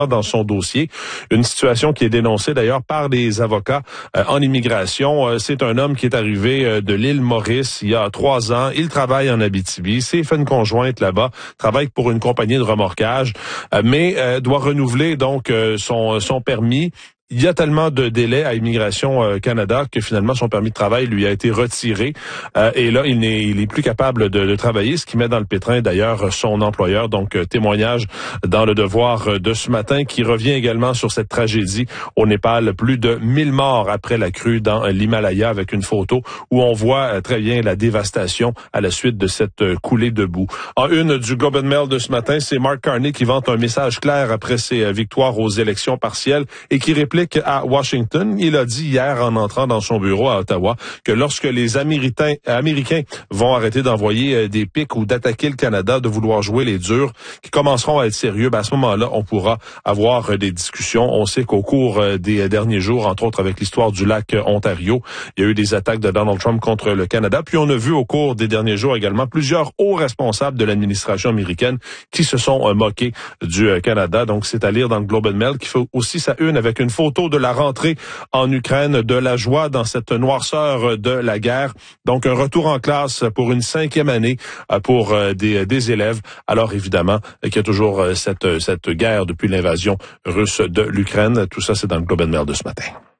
dans son dossier. Une situation qui est dénoncée d'ailleurs par des avocats en immigration. C'est un homme qui est arrivé de l'île Maurice il y a 3 ans. Il travaille en Abitibi, s'est fait une conjointe là-bas, travaille pour une compagnie de remorquage, mais doit renouveler donc son permis. Il y a tellement de délais à Immigration Canada que finalement son permis de travail lui a été retiré et là il est plus capable de travailler, ce qui met dans le pétrin d'ailleurs son employeur. Donc témoignage dans Le Devoir de ce matin qui revient également sur cette tragédie au Népal. Plus de 1000 morts après la crue dans l'Himalaya, avec une photo où on voit très bien la dévastation à la suite de cette coulée de boue. En une du Globe and Mail de ce matin, c'est Mark Carney qui vante un message clair après ses victoires aux élections partielles et qui réplique à Washington. Il a dit hier en entrant dans son bureau à Ottawa que lorsque les Américains vont arrêter d'envoyer des pics ou d'attaquer le Canada, de vouloir jouer les durs, qui commenceront à être sérieux, à ce moment-là, on pourra avoir des discussions. On sait qu'au cours des derniers jours, entre autres avec l'histoire du lac Ontario, il y a eu des attaques de Donald Trump contre le Canada. Puis on a vu au cours des derniers jours également plusieurs hauts responsables de l'administration américaine qui se sont moqués du Canada. Donc c'est à lire dans le Globe and Mail, qui fait aussi sa une avec une photo de la rentrée en Ukraine, de la joie dans cette noirceur de la guerre. Donc un retour en classe pour une 5e année pour des élèves. Alors évidemment qu'il y a toujours cette guerre depuis l'invasion russe de l'Ukraine. Tout ça, c'est dans le Globe and Mail de ce matin.